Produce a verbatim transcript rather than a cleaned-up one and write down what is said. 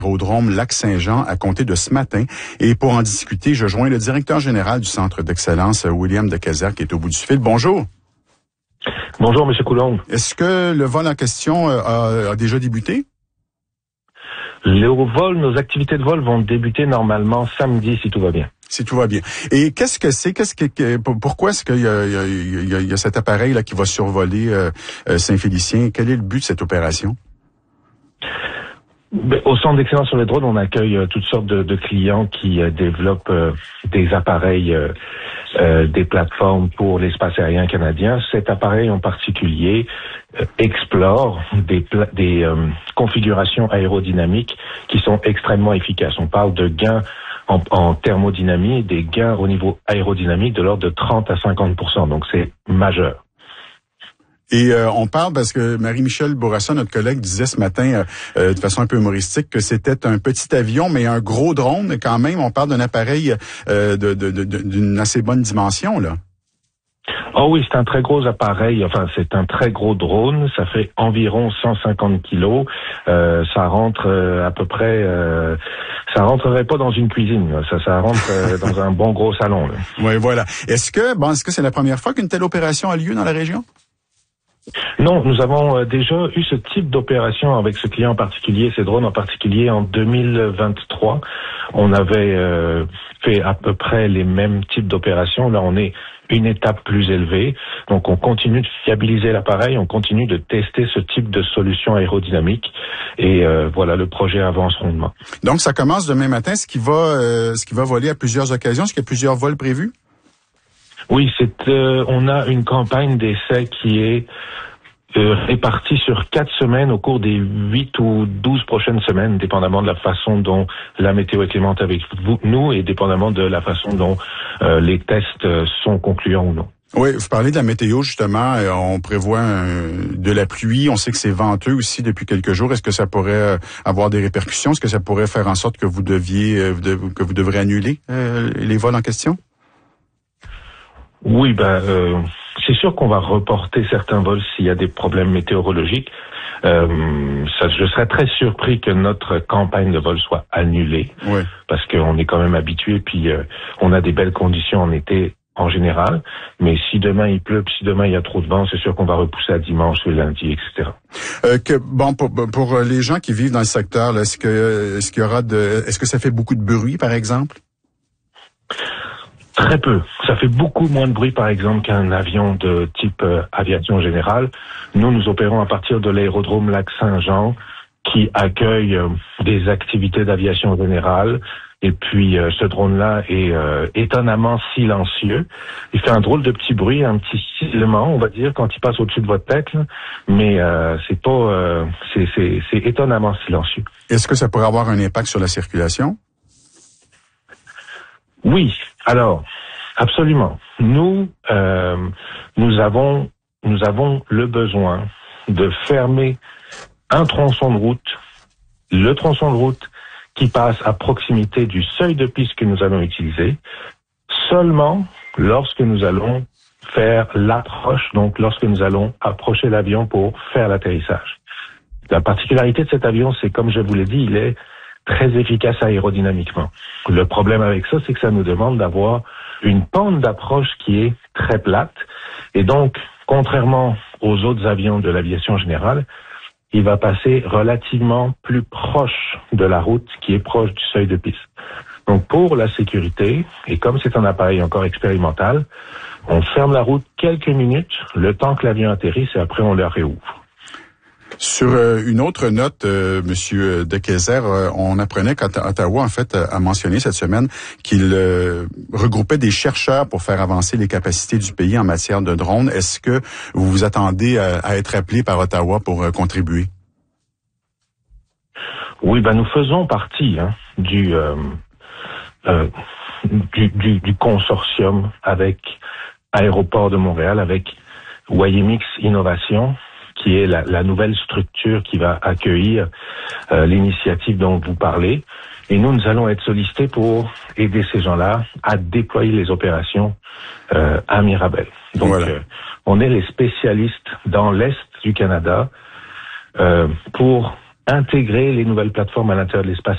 Aérodrome Lac-Saint-Jean à compter de ce matin. Et pour en discuter, je joins le directeur général du Centre d'excellence, William Decazert, qui est au bout du fil. Bonjour. Bonjour, M. Coulombe. Est-ce que le vol en question a, a déjà débuté? Le vol, nos activités de vol vont débuter normalement samedi, si tout va bien. Si tout va bien. Et qu'est-ce que c'est? Qu'est-ce que, pourquoi est-ce qu'il y a, il y a, il y a, il y a cet appareil là qui va survoler euh, Saint-Félicien? Quel est le but de cette opération? Au Centre d'excellence sur les drones, on accueille euh, toutes sortes de, de clients qui euh, développent euh, des appareils, euh, euh, des plateformes pour l'espace aérien canadien. Cet appareil en particulier euh, explore des, pla- des euh, configurations aérodynamiques qui sont extrêmement efficaces. On parle de gains en, en thermodynamie, des gains au niveau aérodynamique de l'ordre de trente à cinquante pour cent. Donc c'est majeur. Et euh, on parle parce que Marie-Michel Bourassa, notre collègue, disait ce matin euh, de façon un peu humoristique que c'était un petit avion, mais un gros drone quand même. On parle d'un appareil euh, de, de, de, d'une assez bonne dimension, là. Oh oui, c'est un très gros appareil, enfin c'est un très gros drone, ça fait environ cent cinquante kilos, euh, ça rentre euh, à peu près, euh, ça rentrerait pas dans une cuisine, ça, ça rentre euh, dans un bon gros salon. Là. Oui, voilà. Est-ce que, bon, est-ce que c'est la première fois qu'une telle opération a lieu dans la région? Non, nous avons euh, déjà eu ce type d'opération avec ce client en particulier, ces drones en particulier en deux mille vingt-trois. On avait euh, fait à peu près les mêmes types d'opérations. Là, on est une étape plus élevée. Donc, on continue de fiabiliser l'appareil, on continue de tester ce type de solution aérodynamique. Et euh, voilà, le projet avance rondement. Donc, ça commence demain matin, ce qui va, euh, ce qui va voler à plusieurs occasions. Est-ce qu'il y a plusieurs vols prévus? Oui, c'est euh, on a une campagne d'essai qui est euh, répartie sur quatre semaines au cours des huit ou douze prochaines semaines, dépendamment de la façon dont la météo est clémente avec vous, nous, et dépendamment de la façon dont euh, les tests sont concluants ou non. Oui, vous parlez de la météo, justement. On prévoit un, de la pluie. On sait que c'est venteux aussi depuis quelques jours. Est-ce que ça pourrait avoir des répercussions? Est-ce que ça pourrait faire en sorte que vous deviez, que vous devrez annuler euh, les vols en question? Oui, ben, euh, c'est sûr qu'on va reporter certains vols s'il y a des problèmes météorologiques. Euh, ça, je serais très surpris que notre campagne de vol soit annulée, oui. Parce qu'on est quand même habitué, puis euh, on a des belles conditions en été en général. Mais si demain il pleut, puis si demain il y a trop de vent, c'est sûr qu'on va repousser à dimanche, le lundi, et cetera. Euh, que, bon, pour, pour les gens qui vivent dans le secteur, là, est-ce que, est-ce qu'il y aura de, est-ce que ça fait beaucoup de bruit, par exemple? Très peu. Ça fait beaucoup moins de bruit, par exemple, qu'un avion de type euh, aviation générale. Nous, nous opérons à partir de l'aérodrome Lac-Saint-Jean, qui accueille euh, des activités d'aviation générale. Et puis, euh, ce drone-là est euh, étonnamment silencieux. Il fait un drôle de petit bruit, un petit sifflement, on va dire, quand il passe au-dessus de votre tête. Là. Mais euh, c'est pas, euh, c'est, c'est, c'est étonnamment silencieux. Est-ce que ça pourrait avoir un impact sur la circulation? Oui. Alors, absolument. Nous, euh, nous avons, nous avons le besoin de fermer un tronçon de route, le tronçon de route qui passe à proximité du seuil de piste que nous allons utiliser, seulement lorsque nous allons faire l'approche, donc lorsque nous allons approcher l'avion pour faire l'atterrissage. La particularité de cet avion, c'est, comme je vous l'ai dit, il est très efficace aérodynamiquement. Le problème avec ça, c'est que ça nous demande d'avoir une pente d'approche qui est très plate. Et donc, contrairement aux autres avions de l'aviation générale, il va passer relativement plus proche de la route qui est proche du seuil de piste. Donc, pour la sécurité, et comme c'est un appareil encore expérimental, on ferme la route quelques minutes, le temps que l'avion atterrisse, et après on le réouvre. Sur euh, une autre note, euh, Monsieur Decazert, euh, on apprenait qu'Ottawa, en fait, a mentionné cette semaine qu'il euh, regroupait des chercheurs pour faire avancer les capacités du pays en matière de drones. Est-ce que vous vous attendez à, à être appelé par Ottawa pour euh, contribuer? Oui, ben nous faisons partie hein, du, euh, euh, du, du du consortium avec Aéroport de Montréal, avec Y M X Innovation, qui est la, la nouvelle structure qui va accueillir euh, l'initiative dont vous parlez. Et nous, nous allons être sollicités pour aider ces gens-là à déployer les opérations euh, à Mirabel. Donc, voilà. euh, on est les spécialistes dans l'Est du Canada euh, pour intégrer les nouvelles plateformes à l'intérieur de l'espace